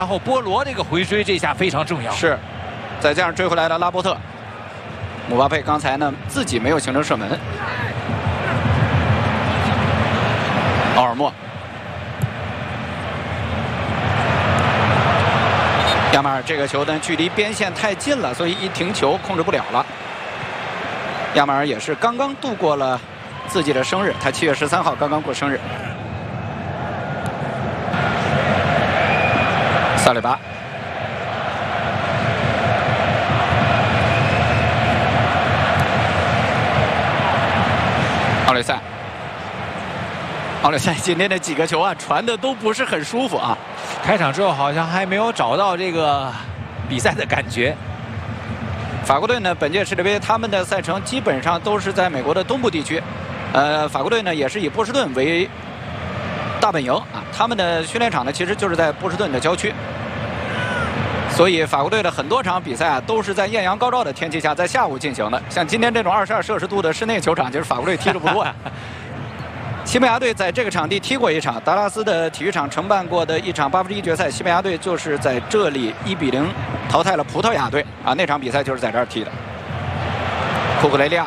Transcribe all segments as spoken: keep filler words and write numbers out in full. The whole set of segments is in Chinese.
然后波罗这个回追这下非常重要。 是，再加上追回来的拉波特，姆巴佩刚才呢自己没有形成射门。奥尔莫，亚马尔这个球呢距离边线太近了，所以一停球控制不了了。亚马尔也是刚刚度过了自己的生日，他七月十三号刚刚过生日。萨里巴，奥雷塞，奥雷塞今天的几个球啊，传的都不是很舒服啊。 开场之后好像还没有找到这个比赛的感觉。 法国队呢，本届世界杯他们的赛程基本上都是在美国的东部地区，呃，法国队呢也是以波士顿为大本营啊，他们的训练场呢其实就是在波士顿的郊区，所以法国队的很多场比赛啊都是在艳阳高照的天气下在下午进行的，像今天这种二十二摄氏度的室内球场，就是法国队踢得不多呀。西班牙队在这个场地踢过一场，达拉斯的体育场承办过的一场八分之一决赛，西班牙队就是在这里一比零淘汰了葡萄牙队啊，那场比赛就是在这儿踢的。库库雷利亚，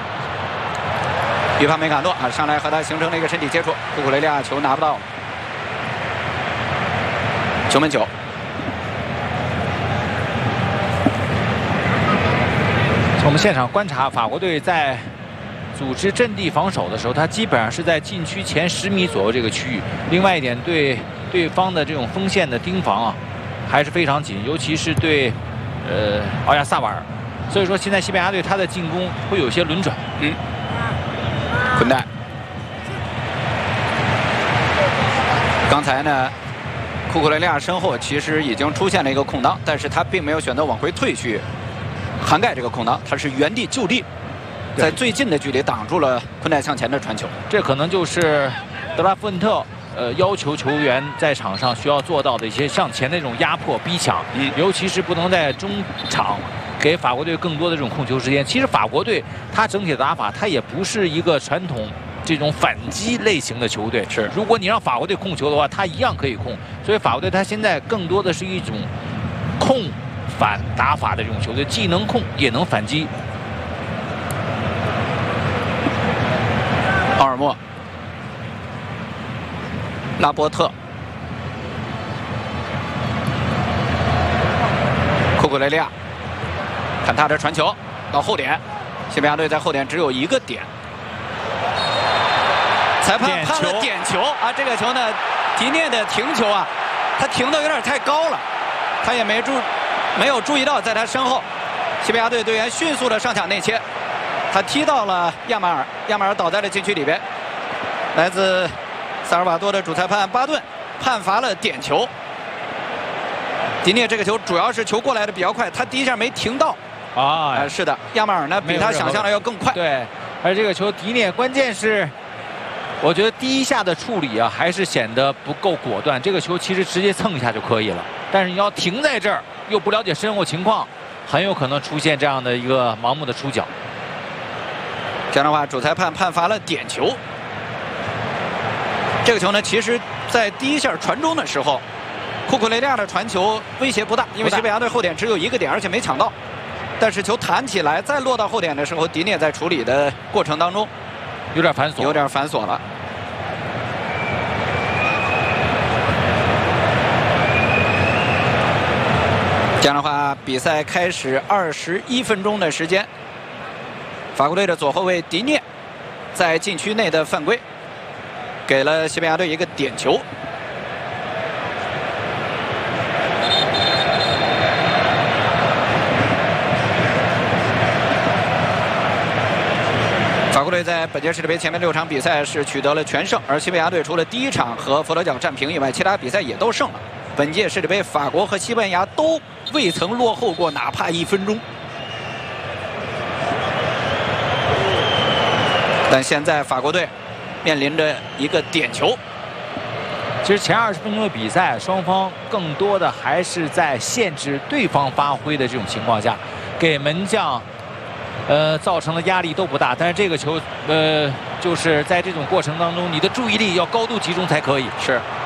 于帕梅卡诺啊上来和他形成了一个身体接触，库库雷利亚球拿不到，球门球。 我们现场观察法国队在组织阵地防守的时候，他基本上是在禁区前十米左右这个区域。另外一点，对对方的这种锋线的盯防啊，还是非常紧，尤其是对呃奥亚萨瓦尔。所以说，现在西班牙队他的进攻会有些轮转。 嗯，昆代，刚才呢，库库雷利亚身后其实已经出现了一个空当，但是他并没有选择往回退去涵盖这个空当，他是原地就地。在最近的距离挡住了昆代向前的传球， 这可能就是德拉夫恩特呃要求球员在场上需要做到的一些向前的这种压迫逼抢，嗯，尤其是不能在中场给法国队更多的这种控球时间。其实法国队他整体的打法，他也不是一个传统这种反击类型的球队。 是， 如果你让法国队控球的话，他一样可以控。所以法国队他现在更多的是一种控反打法的这种球队，既能控也能反击。 奥尔莫、拉波特、库库雷利亚，看他的传球到后点，西班牙队在后点只有一个点，裁判判了点球啊！这个球呢，迪涅的停球啊，他停的有点太高了，他也没注没有注意到在他身后，西班牙队队员迅速的上抢内切。他踢到了亚马尔，亚马尔倒在了禁区里边。来自萨尔瓦多的主裁判巴顿判罚了点球。迪涅这个球主要是球过来的比较快，他第一下没停到。 啊、 呃，是的，亚马尔呢比他想象的要更快。 对，而这个球迪涅关键是，我觉得第一下的处理啊还是显得不够果断。这个球其实直接蹭一下就可以了，但是你要停在这儿，又不了解身后情况，很有可能出现这样的一个盲目的出脚。 这样的话，主裁判判罚了点球。这个球呢，其实在第一下传中的时候，库库雷利亚的传球威胁不大，因为西班牙队后点只有一个点，而且没抢到。但是球弹起来，再落到后点的时候，迪涅在处理的过程当中有点繁琐， 有点繁琐了。这样的话，比赛开始二十一分钟的时间。法国队的左后卫迪涅在禁区内的犯规，给了西班牙队一个点球。法国队在本届世界杯前面六场比赛是取得了全胜，而西班牙队除了第一场和佛罗角战平以外，其他比赛也都胜了。本届世界杯，法国和西班牙都未曾落后过哪怕一分钟。但现在法国队面临着一个点球。 其实前二十分钟的比赛，双方更多的还是在限制对方发挥的这种情况下，给门将呃造成的压力都不大。但是这个球呃就是在这种过程当中，你的注意力要高度集中才可以。 是。